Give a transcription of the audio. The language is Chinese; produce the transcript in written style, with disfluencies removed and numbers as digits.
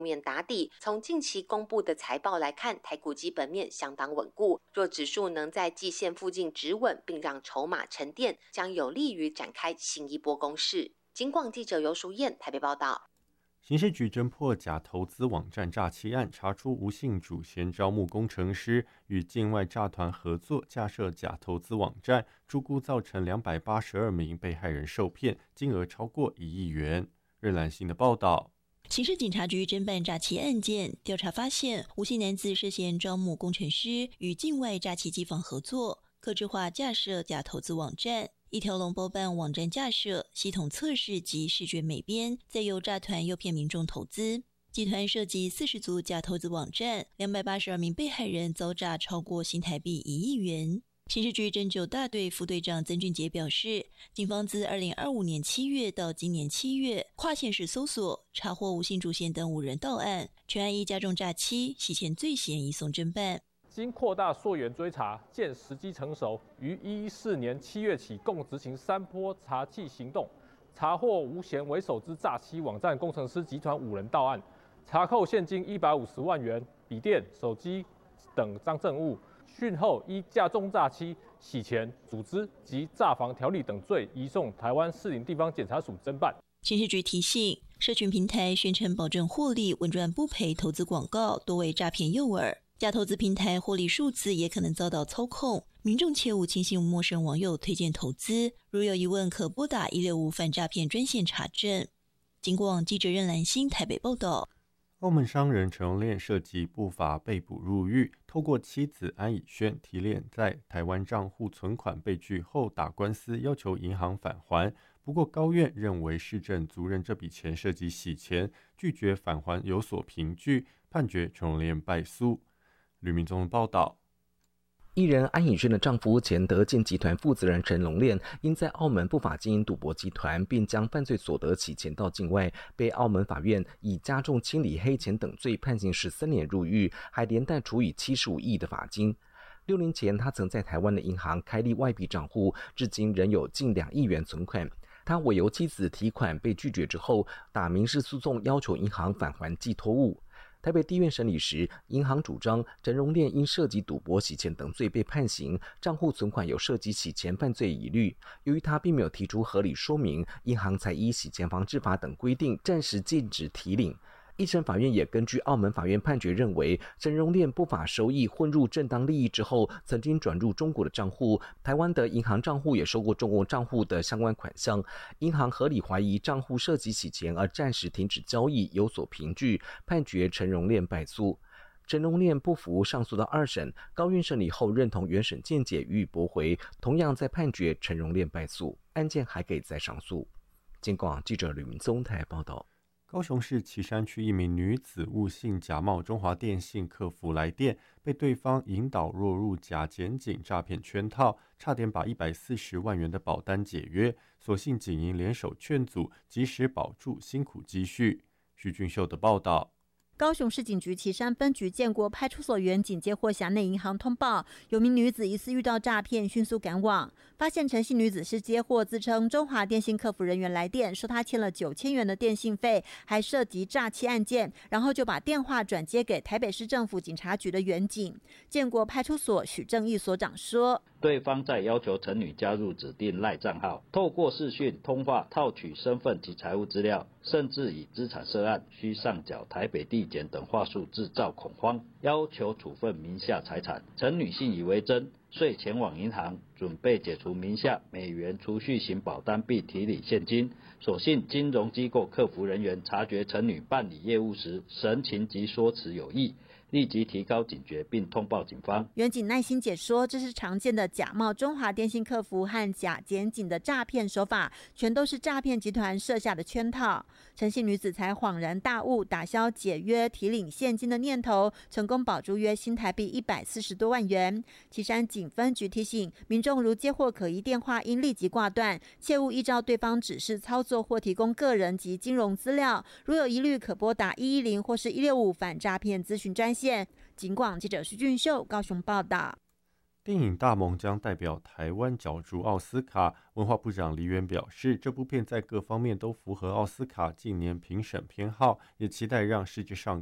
面打底，从近期公布的财报来看，台股基本面相当稳固。若指数能在季线附近止稳，并让筹码沉淀，将有利于展开新一波攻势。警广记者游淑燕台北报道。 刑事局侦破假投资网站诈欺案，查出吴姓主嫌招募工程师与境外诈团合作，架设假投资网站，注估造成282名被害人受骗，金额超过1亿元。任兰新的报道。 刑事警察局侦办诈欺案件，调查发现，吴姓男子涉嫌招募工程师与境外诈欺机房合作，客制化架设假投资网站，一条龙包办网站架设、系统测试及视觉美编，再由诈团诱骗民众投资。集团涉及40组假投资网站，282名被害人遭诈超过新台币1亿元。刑事局侦9大队副队长曾俊杰表示，警方自2025年7月到今年7月，跨县市搜索，查获吴姓主嫌等5人到案，全案依加重诈欺、洗钱罪嫌移送侦办。 经扩大溯源追查，见时机成熟，于114年7月起共执行3波查缉行动，查获吴嫌为首之诈欺网站工程师集团5人到案，查扣现金150万元、笔电、手机等赃证物。讯后依加重诈欺、洗钱、组织及诈防条例等罪移送台湾士林地方检察署侦办。 刑事局提醒，社群平台宣称保证获利、稳赚不赔投资广告，多为诈骗诱饵。假投资平台获利数字也可能遭到操控，民众切勿轻信陌生网友推荐投资。如有疑问，可拨打165反诈骗专线查证。警广记者任兰心台北报道。 澳门商人陈荣炼涉及不法被捕入狱，透过妻子安以轩提炼在台湾账户存款被拒后打官司，要求银行返还。不过高院认为市政足认这笔钱涉及洗钱，拒绝返还有所凭据，判决陈荣炼败诉。吕明宗报道。 艺人安以轩的丈夫前德建集团负责人陈荣炼，因在澳门不法经营赌博集团，并将犯罪所得洗钱到境外，被澳门法院以加重清理黑钱等罪判刑13年入狱，还连带处以75亿的罚金。6年前，他曾在台湾的银行开立外币账户，至今仍有近2亿元存款。他委由妻子提款被拒绝之后，打民事诉讼要求银行返还寄托物。台北地院审理时，银行主张陈荣炼因涉及赌博、洗钱等罪被判刑，账户存款有涉及洗钱犯罪疑虑。由于他并没有提出合理说明，银行才依洗钱防治法等规定暂时禁止提领。一审法院也根据澳门法院判决认为，陈荣炼不法收益混入正当利益之后，曾经转入中国的账户，台湾的银行账户也收过中国账户的相关款项，银行合理怀疑账户涉及洗钱而暂时停止交易，有所凭据，判决陈荣炼败诉。陈荣炼不服上诉到2审，高院审理后认同原审见解予以驳回，同样在判决陈荣炼败诉，案件还可以再上诉。警广记者吕明宗台报道。 高雄市旗山区一名女子误信假冒中华电信客服来电，被对方引导落入假检警诈骗圈套，差点把140万元的保单解约，所幸警银联手劝阻，及时保住辛苦积蓄。徐俊秀的报道。 高雄市警局旗山分局建国派出所员警接获辖内银行通报，有名女子疑似遇到诈骗，迅速赶往，发现陈姓女子是接获自称中华电信客服人员来电，说她欠了9000元的电信费，还涉及诈欺案件，然后就把电话转接给台北市政府警察局的员警。建国派出所许正义所长说， 对方在要求陈女加入指定赖账号，透过视讯通话套取身份及财务资料，甚至以资产涉案需上缴台北地检等话术制造恐慌，要求处分名下财产。陈女信以为真，遂前往银行准备解除名下美元储蓄型保单并提领现金，所幸金融机构客服人员察觉陈女办理业务时神情及说辞有异，立即提高警觉并通报警方。 员警耐心解说，这是常见的假冒中华电信客服和假检警的诈骗手法，全都是诈骗集团设下的圈套。陈姓女子才恍然大悟，打消解约提领现金的念头，成功保住约新台币140多万元。旗山警分局提醒民众，如接获可疑电话，应立即挂断，切勿依照对方指示操作或提供个人及金融资料。如有疑虑，可拨打110或是165反诈骗咨询专线。警广记者徐俊秀高雄报道。 电影《大梦》将代表台湾角逐奥斯卡。文化部长黎元表示，这部片在各方面都符合奥斯卡近年评审偏好，也期待让世界上